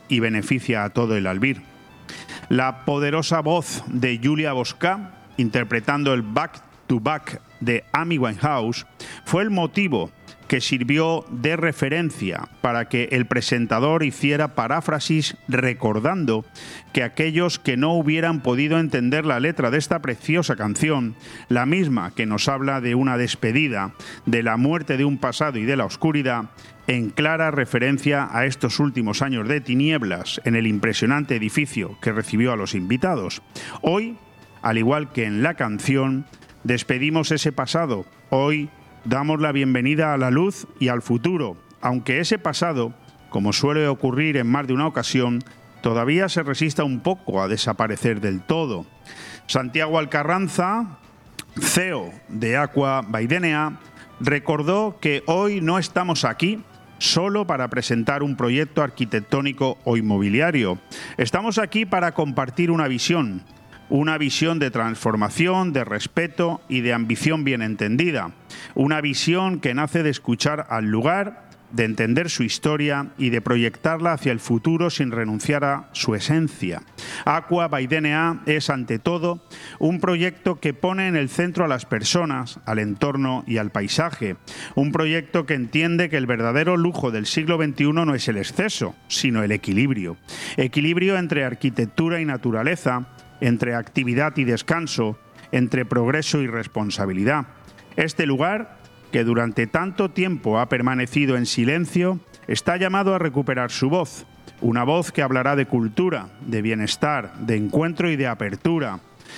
y beneficia a todo el albir. La poderosa voz de Julia Bosca, interpretando el Back to Back de Amy Winehouse, fue el motivo que sirvió de referencia para que el presentador hiciera paráfrasis recordando que aquellos que no hubieran podido entender la letra de esta preciosa canción, la misma que nos habla de una despedida, de la muerte de un pasado y de la oscuridad, en clara referencia a estos últimos años de tinieblas en el impresionante edificio que recibió a los invitados. Hoy, al igual que en la canción, despedimos ese pasado. Hoy damos la bienvenida a la luz y al futuro, aunque ese pasado, como suele ocurrir en más de una ocasión, todavía se resista un poco a desaparecer del todo. Santiago Alcarranza, CEO de Aqua by DNA, recordó que hoy no estamos aquí solo para presentar un proyecto arquitectónico o inmobiliario. Estamos aquí para compartir una visión de transformación, de respeto y de ambición bien entendida. Una visión que nace de escuchar al lugar, de entender su historia y de proyectarla hacia el futuro sin renunciar a su esencia. Aqua by DNA es, ante todo, un proyecto que pone en el centro a las personas, al entorno y al paisaje. Un proyecto que entiende que el verdadero lujo del siglo XXI no es el exceso, sino el equilibrio. Equilibrio entre arquitectura y naturaleza, entre actividad y descanso, entre progreso y responsabilidad. Este lugar, que durante tanto tiempo ha permanecido en silencio, está llamado a recuperar su voz. Una voz que hablará de cultura, de bienestar, de encuentro y de apertura.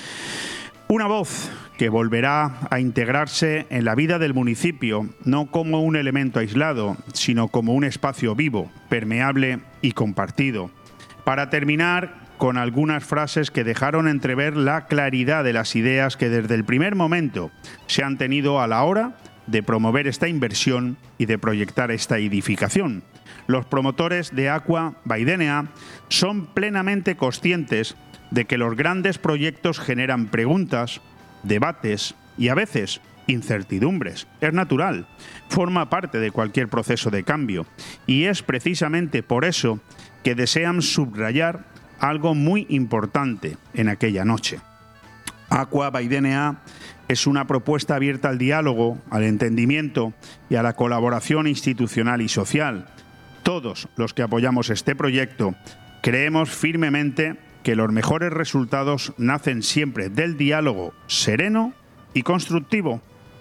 Una voz que volverá a integrarse en la vida del municipio, no como un elemento aislado, sino como un espacio vivo, permeable y compartido. Para terminar, con algunas frases que dejaron entrever la claridad de las ideas que desde el primer momento se han tenido a la hora de promover esta inversión y de proyectar esta edificación. Los promotores de Aqua by DNA son plenamente conscientes de que los grandes proyectos generan preguntas, debates y a veces incertidumbres. Es natural, forma parte de cualquier proceso de cambio y es precisamente por eso que desean subrayar algo muy importante en aquella noche. Aqua by DNA es una propuesta abierta al diálogo, al entendimiento y a la colaboración institucional y social. Todos los que apoyamos este proyecto creemos firmemente que los mejores resultados nacen siempre del diálogo sereno y constructivo.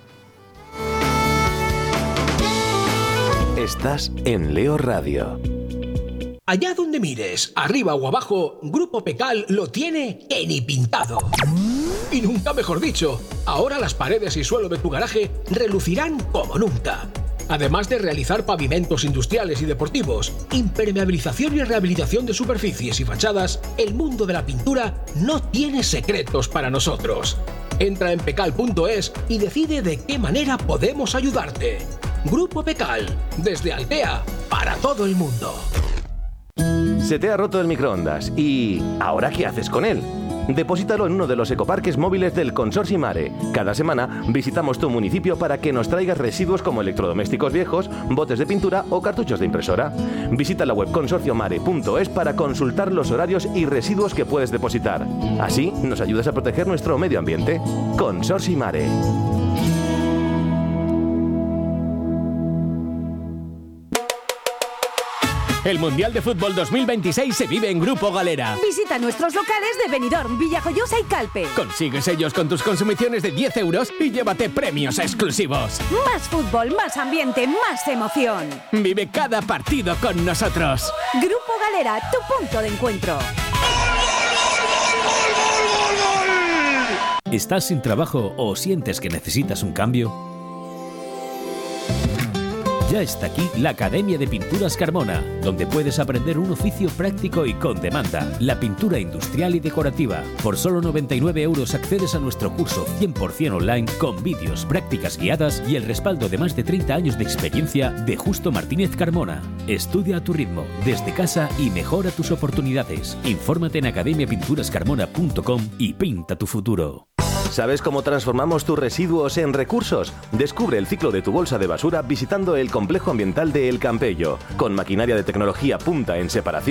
Estás en Leo Radio. Allá donde mires, arriba o abajo, Grupo Pecal lo tiene que ni pintado. Y nunca mejor dicho, ahora las paredes y suelo de tu garaje relucirán como nunca. Además de realizar pavimentos industriales y deportivos, impermeabilización y rehabilitación de superficies y fachadas, el mundo de la pintura no tiene secretos para nosotros. Entra en pecal.es y decide de qué manera podemos ayudarte. Grupo Pecal, desde Altea, para todo el mundo. Se te ha roto el microondas y ¿ahora qué haces con él? Deposítalo en uno de los ecoparques móviles del Consorcio Mare. Cada semana visitamos tu municipio para que nos traigas residuos como electrodomésticos viejos, botes de pintura o cartuchos de impresora. Visita la web consorciomare.es para consultar los horarios y residuos que puedes depositar. Así nos ayudas a proteger nuestro medio ambiente. Consorcio Mare. El Mundial de Fútbol 2026 se vive en Grupo Galera. Visita nuestros locales de Benidorm, Villajoyosa y Calpe. Consigue sellos con tus consumiciones de 10 euros y llévate premios exclusivos. Más fútbol, más ambiente, más emoción. Vive cada partido con nosotros. Grupo Galera, tu punto de encuentro. ¿Estás sin trabajo o sientes que necesitas un cambio? Ya está aquí la Academia de Pinturas Carmona, donde puedes aprender un oficio práctico y con demanda, la pintura industrial y decorativa. Por solo 99 euros accedes a nuestro curso 100% online con vídeos, prácticas guiadas y el respaldo de más de 30 años de experiencia de Justo Martínez Carmona. Estudia a tu ritmo, desde casa y mejora tus oportunidades. Infórmate en academiapinturascarmona.com y pinta tu futuro. ¿Sabes cómo transformamos tus residuos en recursos? Descubre el ciclo de tu bolsa de basura visitando el complejo ambiental de El Campello. Con maquinaria de tecnología punta en separación